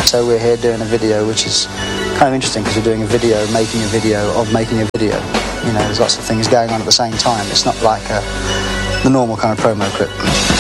so we're here doing a video, which is kind of interesting because we're doing a video, making a video of making a video. You know, there's lots of things going on at the same time. It's not like the normal kind of promo clip.